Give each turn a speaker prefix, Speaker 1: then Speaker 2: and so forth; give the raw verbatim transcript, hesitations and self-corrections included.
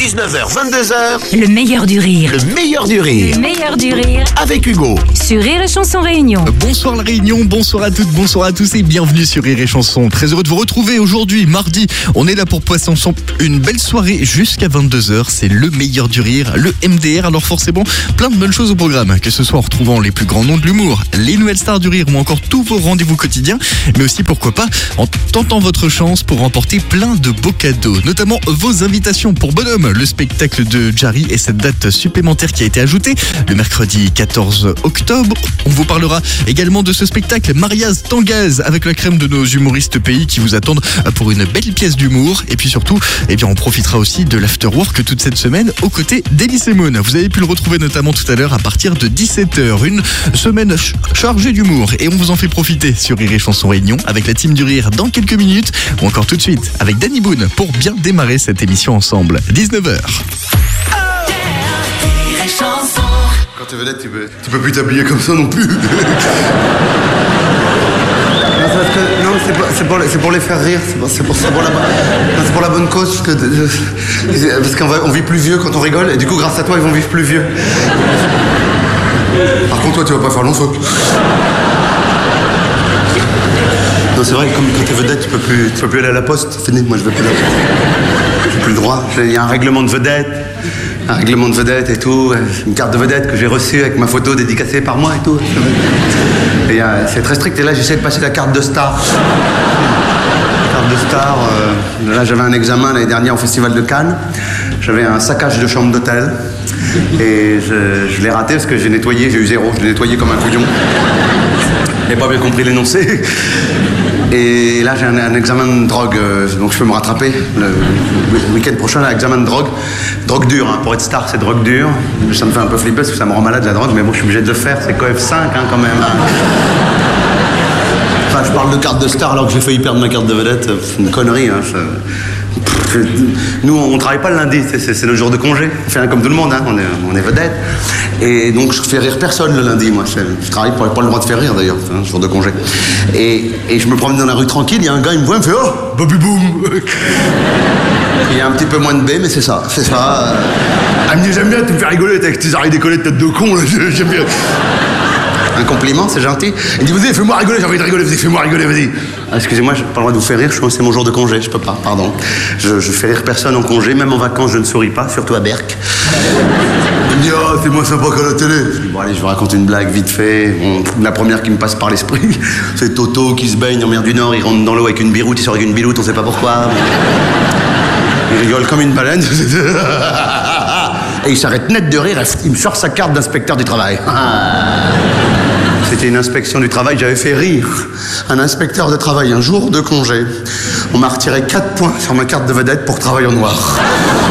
Speaker 1: dix-neuf heures vingt-deux heures,
Speaker 2: Le meilleur du rire.
Speaker 1: le meilleur du rire.
Speaker 2: Le meilleur du rire
Speaker 1: Avec Hugo.
Speaker 2: sur Rire et Chanson Réunion.
Speaker 3: Bonsoir la Réunion, bonsoir à toutes, bonsoir à tous et bienvenue sur Rire et Chanson. Très heureux de vous retrouver aujourd'hui, mardi. On est là pour passer ensemble une belle soirée jusqu'à vingt-deux heures. C'est le meilleur du rire, le M D R. Alors forcément, plein de bonnes choses au programme. Que ce soit en retrouvant les plus grands noms de l'humour, les nouvelles stars du rire ou encore tous vos rendez-vous quotidiens. Mais aussi, pourquoi pas, en tentant votre chance pour remporter plein de beaux cadeaux. Notamment vos invitations pour Bonhomme, le spectacle de Jarry et cette date supplémentaire qui a été ajoutée le mercredi quatorze octobre. On vous parlera également de ce spectacle Mariaz Tangaz avec la crème de nos humoristes pays qui vous attendent pour une belle pièce d'humour. Et puis surtout, eh bien, on profitera aussi de l'afterwork toute cette semaine aux côtés d'Elise Moon. Vous avez pu le retrouver notamment tout à l'heure à partir de dix-sept heures. Une semaine ch- chargée d'humour et on vous en fait profiter sur Rire et Chanson Réunion avec la team du rire dans quelques minutes ou encore tout de suite avec Danny Boone pour bien démarrer cette émission ensemble. dix-neuf heures.
Speaker 4: Quand t'es vedette, tu peux, tu peux plus t'habiller comme ça non plus. Non, c'est parce que- non, c'est pour, c'est pour les- c'est pour les faire rire, c'est pour, c'est pour, c'est pour la, non, c'est pour la bonne cause. Parce, que, parce qu'on va- on vit plus vieux quand on rigole, et du coup, grâce à toi, ils vont vivre plus vieux. Par contre, toi, tu vas pas faire long saut. Non, c'est vrai que comme quand t'es vedette, tu peux plus, tu peux plus aller à la poste. C'est fini, moi je vais plus là. J'ai plus le droit. Il y a un règlement de vedette, un règlement de vedette et tout, une carte de vedette que j'ai reçue avec ma photo dédicacée par moi et tout. Et euh, c'est très strict. Et là, j'essaie de passer la carte de star. La carte de star. euh, là, j'avais un examen l'année dernière au Festival de Cannes. J'avais un saccage de chambre d'hôtel. Et je, je l'ai raté parce que j'ai nettoyé, j'ai eu zéro. Je l'ai nettoyé comme un couillon. J'ai pas bien compris l'énoncé. Et là, j'ai un, un examen de drogue, euh, donc je peux me rattraper. Le, le week-end prochain, un examen de drogue. Drogue dure, hein. Pour être star, c'est drogue dure. Ça me fait un peu flipper parce que ça me rend malade, la drogue, mais bon, je suis obligé de le faire. C'est Coef cinq, hein, quand même. Hein. Enfin, je parle de carte de star alors que j'ai failli perdre ma carte de vedette. C'est une connerie, hein. Ça... Nous, on travaille pas le lundi, c'est, c'est, c'est le jour de congé. On fait rien comme tout le monde, hein. on, est, on est vedette. Et donc, je fais rire personne le lundi, moi. Je, je travaille pour pas le droit de faire rire, d'ailleurs, c'est un jour de congé. Et, et je me promène dans la rue tranquille, il y a un gars, il me voit, il me fait « Oh, Bobby Boom !» Il y a un petit peu moins de B, mais c'est ça, c'est ça. Ah, mais j'aime bien, tu me fais rigoler avec tes oreilles décollées de tête de con, là. J'aime bien. Un compliment, c'est gentil. Il dit, vas-y, fais-moi rigoler, j'ai envie de rigoler, vas-y, fais-moi rigoler, vas-y. Ah, excusez-moi, j'ai pas le droit de vous faire rire, je, c'est mon jour de congé, je peux pas, pardon. Je, je fais rire personne en congé, même en vacances, je ne souris pas, surtout à Berck. Il me dit, ah, c'est moins sympa qu'à la télé. Je dis, bon, allez, je vous raconte une blague vite fait. Bon, la première qui me passe par l'esprit, c'est Toto qui se baigne en mer du Nord, il rentre dans l'eau avec une biroute, il sort avec une biloute, on sait pas pourquoi. Il rigole comme une baleine. Et il s'arrête net de rire, il me sort sa carte d'inspecteur du travail. C'était une inspection du travail, j'avais fait rire un inspecteur de travail un jour de congé. On m'a retiré quatre points sur ma carte de vedette pour travail en noir.